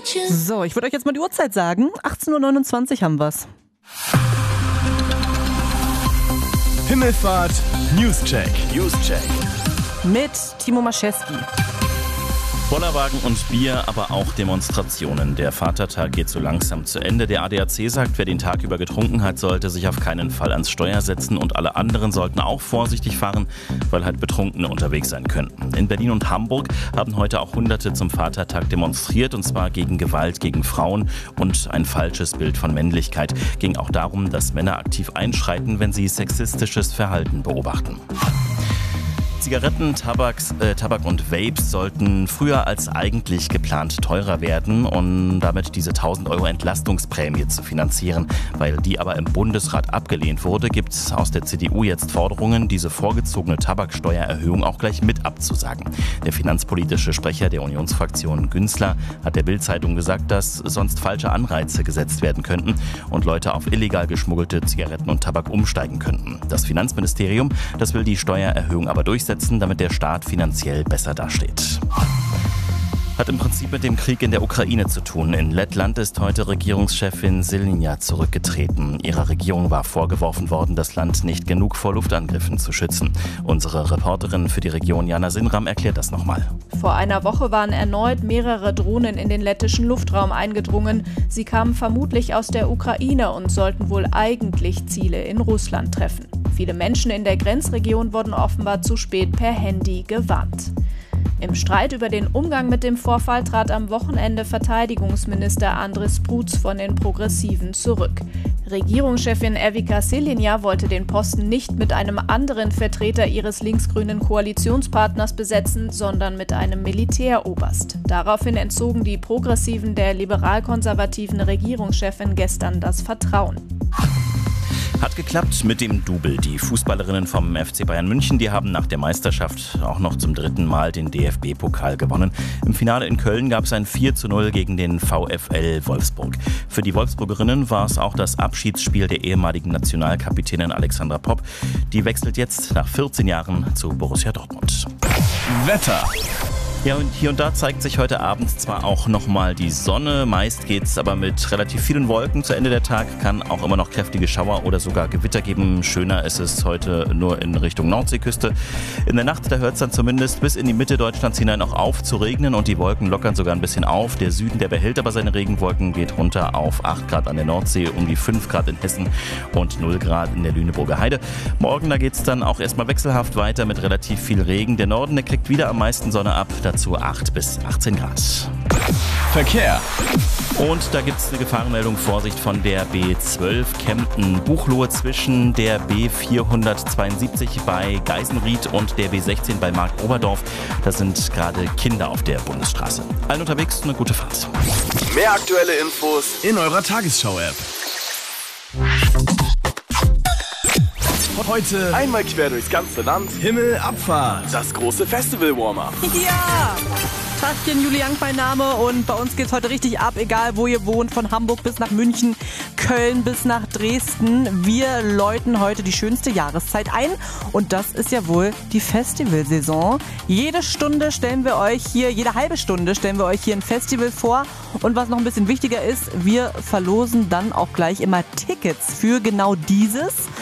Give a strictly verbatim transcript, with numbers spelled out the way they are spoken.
So, ich würde euch jetzt mal die Uhrzeit sagen. achtzehn Uhr neunundzwanzig haben wir's. Himmelfahrt Newscheck. Newscheck. Mit Timo Maschewski. Bollerwagen und Bier, aber auch Demonstrationen. Der Vatertag geht so langsam zu Ende. Der A D A C sagt, wer den Tag über getrunken hat, sollte sich auf keinen Fall ans Steuer setzen und alle anderen sollten auch vorsichtig fahren, weil halt Betrunkene unterwegs sein könnten. In Berlin und Hamburg haben heute auch Hunderte zum Vatertag demonstriert, und zwar gegen Gewalt gegen Frauen und ein falsches Bild von Männlichkeit. Ging auch darum, dass Männer aktiv einschreiten, wenn sie sexistisches Verhalten beobachten. Zigaretten, Tabaks, äh, Tabak und Vapes sollten früher als eigentlich geplant teurer werden, um damit diese tausend Euro Entlastungsprämie zu finanzieren. Weil die aber im Bundesrat abgelehnt wurde, gibt es aus der C D U jetzt Forderungen, diese vorgezogene Tabaksteuererhöhung auch gleich mit abzusagen. Der finanzpolitische Sprecher der Unionsfraktion Günzler hat der Bild-Zeitung gesagt, dass sonst falsche Anreize gesetzt werden könnten und Leute auf illegal geschmuggelte Zigaretten und Tabak umsteigen könnten. Das Finanzministerium, das will die Steuererhöhung aber durchsetzen, damit der Staat finanziell besser dasteht. Hat im Prinzip mit dem Krieg in der Ukraine zu tun. In Lettland ist heute Regierungschefin Žiliņa zurückgetreten. Ihrer Regierung war vorgeworfen worden, das Land nicht genug vor Luftangriffen zu schützen. Unsere Reporterin für die Region Jana Sinram erklärt das nochmal. Vor einer Woche waren erneut mehrere Drohnen in den lettischen Luftraum eingedrungen. Sie kamen vermutlich aus der Ukraine und sollten wohl eigentlich Ziele in Russland treffen. Viele Menschen in der Grenzregion wurden offenbar zu spät per Handy gewarnt. Im Streit über den Umgang mit dem Vorfall trat am Wochenende Verteidigungsminister Andris Spruds von den Progressiven zurück. Regierungschefin Evika Žiliņa wollte den Posten nicht mit einem anderen Vertreter ihres linksgrünen Koalitionspartners besetzen, sondern mit einem Militäroberst. Daraufhin entzogen die Progressiven der liberal-konservativen Regierungschefin gestern das Vertrauen. Hat geklappt mit dem Double. Die Fußballerinnen vom F C Bayern München, die haben nach der Meisterschaft auch noch zum dritten Mal den D F B-Pokal gewonnen. Im Finale in Köln gab es ein vier zu null gegen den VfL Wolfsburg. Für die Wolfsburgerinnen war es auch das Abschiedsspiel der ehemaligen Nationalkapitänin Alexandra Popp. Die wechselt jetzt nach vierzehn Jahren zu Borussia Dortmund. Wetter. Ja, und hier und da zeigt sich heute Abend zwar auch nochmal die Sonne, meist geht es aber mit relativ vielen Wolken zu Ende der Tag, kann auch immer noch kräftige Schauer oder sogar Gewitter geben. Schöner ist es heute nur in Richtung Nordseeküste. In der Nacht, da hört es dann zumindest bis in die Mitte Deutschlands hinein auch auf zu regnen und die Wolken lockern sogar ein bisschen auf. Der Süden, der behält aber seine Regenwolken, geht runter auf acht Grad an der Nordsee, um die fünf Grad in Hessen und null Grad in der Lüneburger Heide. Morgen, da geht es dann auch erstmal wechselhaft weiter mit relativ viel Regen. Der Norden, der kriegt wieder am meisten Sonne ab. Dazu acht bis achtzehn Grad. Verkehr. Und da gibt es eine Gefahrenmeldung, Vorsicht von der B zwölf Kempten-Buchloe zwischen der B vierhundertzweiundsiebzig bei Geisenried und der B sechzehn bei Marktoberdorf. Da sind gerade Kinder auf der Bundesstraße. Allen unterwegs, eine gute Fahrt. Mehr aktuelle Infos in eurer Tagesschau-App. Heute einmal quer durchs ganze Land. Himmelabfahrt. Das große Festival-Warm-Up. Ja! Tachchen, Julian, mein Name, und bei uns geht's heute richtig ab, egal wo ihr wohnt, von Hamburg bis nach München, Köln bis nach Dresden. Wir läuten heute die schönste Jahreszeit ein und das ist ja wohl die Festivalsaison. Jede Stunde stellen wir euch hier, jede halbe Stunde stellen wir euch hier ein Festival vor und was noch ein bisschen wichtiger ist, wir verlosen dann auch gleich immer Tickets für genau dieses.